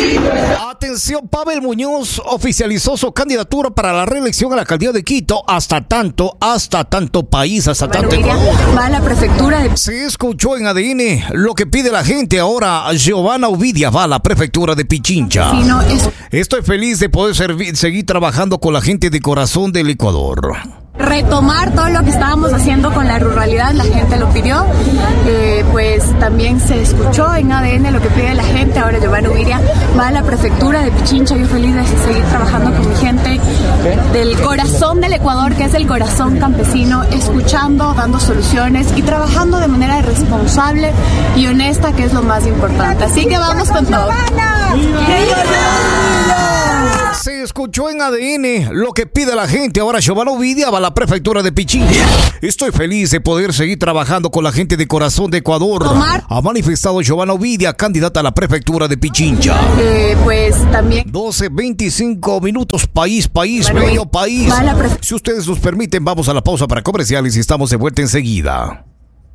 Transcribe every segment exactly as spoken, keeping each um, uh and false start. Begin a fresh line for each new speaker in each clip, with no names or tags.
Atención, Pavel Muñoz oficializó su candidatura para la reelección a la alcaldía de Quito. Hasta tanto, hasta tanto país, hasta tanto Ecuador.
Va a la prefectura de...
Se escuchó en A D N lo que pide la gente. Ahora Giovanna Ovidia va a la prefectura de Pichincha.
Sí, no, es...
Estoy feliz de poder servir, seguir trabajando con la gente de corazón del Ecuador.
Retomar todo lo que estábamos haciendo con la ruralidad, la gente lo pidió, eh, pues también se escuchó en A D N lo que pide la gente. Ahora Giovanna Ovidia va a la prefectura de Pichincha. Yo feliz de seguir trabajando con mi gente del corazón del Ecuador, que es el corazón campesino, escuchando, dando soluciones y trabajando de manera responsable y honesta, que es lo más importante. Así que vamos con todo.
Se escuchó en A D N lo que pide la gente. Ahora Giovanna Ovidia va a la prefectura de Pichincha. Estoy feliz de poder seguir trabajando con la gente de corazón de Ecuador.
Omar.
Ha manifestado Giovanna Ovidia, candidata a la prefectura de Pichincha.
Eh, pues también
doce veinticinco minutos, país, país,
bueno,
medio país.
va a la pref-
Si ustedes nos permiten, vamos a la pausa para comerciales y estamos de vuelta enseguida.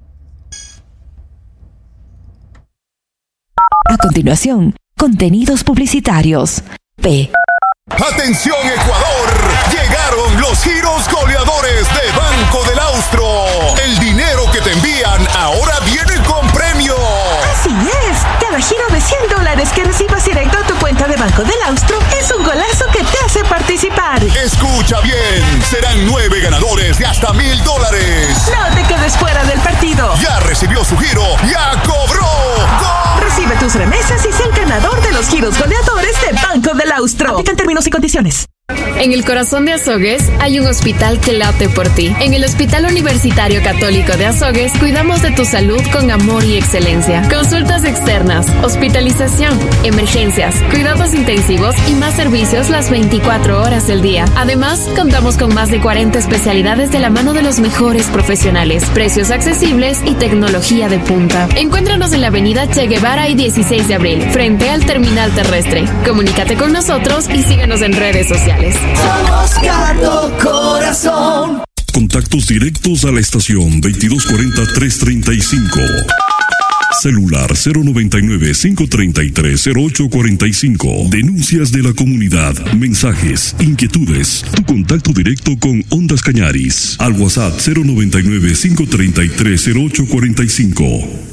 A continuación, contenidos publicitarios. P.
¡Atención, Ecuador! Llegaron los giros goleadores de Banco del Austro. El dinero que te envían ahora viene con premio.
Así es. Cada giro de cien dólares que recibas directo a tu cuenta de Banco del Austro es un golazo que te hace participar.
Escucha bien. Serán nueve ganadores de hasta mil dólares.
No te quedes fuera del partido.
Ya recibió su giro. ¡Ya cobró! ¡Gol!
Recibe tus remesas y sé el ganador de los giros goleadores de Banco del Austro. Aplican términos y condiciones.
En el corazón de Azogues hay un hospital que late por ti. En el Hospital Universitario Católico de Azogues cuidamos de tu salud con amor y excelencia. Consultas externas, hospitalización, emergencias, cuidados intensivos y más servicios las veinticuatro horas del día. Además, contamos con más de cuarenta especialidades de la mano de los mejores profesionales, precios accesibles y tecnología de punta. Encuéntranos en la avenida Che Guevara y dieciséis de abril, frente al terminal terrestre. Comunícate con nosotros y síguenos en redes sociales.
Somos Cardo Corazón.
Contactos directos a la estación veintidós cuarenta, trescientos treinta y cinco. Celular cero noventa y nueve, cinco treinta y tres, cero ocho cuarenta y cinco. Denuncias de la comunidad, mensajes, inquietudes. Tu contacto directo con Ondas Cañaris. Al WhatsApp cero noventa y nueve, cinco treinta y tres, cero ocho cuarenta y cinco.